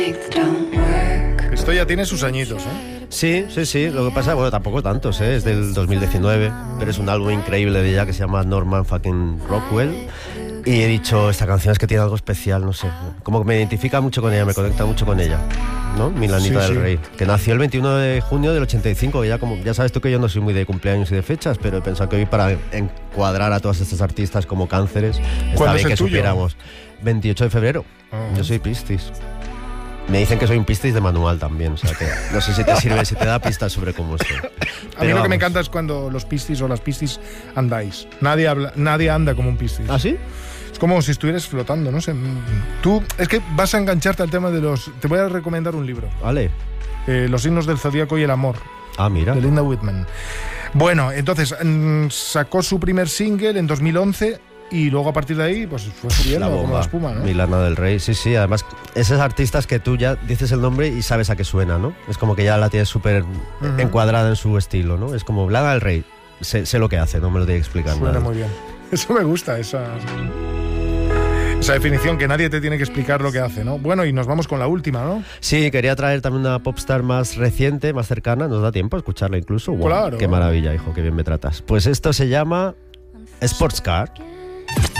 Esto ya tiene sus añitos, ¿eh? Sí. Lo que pasa, bueno, tampoco tantos, ¿eh? Es del 2019, pero es un álbum increíble de ella que se llama Norman fucking Rockwell. Y he dicho, esta canción es que tiene algo especial, no sé. Como que me identifica mucho con ella, me conecta mucho con ella, ¿no? Milanita del Rey, que nació el 21 de junio del 85. Que ya sabes tú que yo no soy muy de cumpleaños y de fechas, pero he pensado que hoy, para encuadrar a todas estas artistas como cánceres, está bien que supiéramos. 28 de febrero. Yo soy Piscis. Me dicen que soy un Piscis de manual también, o sea que no sé si te sirve, si te da pistas sobre cómo estoy. A mí lo que me encanta es cuando los Piscis o las Piscis andáis. Nadie anda como un Piscis. ¿Ah, sí? Es como si estuvieras flotando, no sé. Tú, es que vas a engancharte al tema de los... Te voy a recomendar un libro. Vale. Los signos del zodíaco y el amor. Ah, mira. De Linda Whitman. Bueno, entonces, sacó su primer single en 2011... Y luego a partir de ahí, pues fue subiendo como la espuma, ¿no? Milana del Rey, sí. Además, esos artistas que tú ya dices el nombre y sabes a qué suena, ¿no? Es como que ya la tienes súper encuadrada en su estilo, ¿no? Es como Lana del Rey, sé lo que hace, no me lo tiene que explicar. Suena muy bien. Eso me gusta, esa definición, que nadie te tiene que explicar lo que hace, ¿no? Bueno, y nos vamos con la última, ¿no? Sí, quería traer también una popstar más reciente, más cercana. ¿Nos da tiempo a escucharla incluso? Wow, claro. Qué maravilla, hijo, qué bien me tratas. Pues esto se llama Sports Car.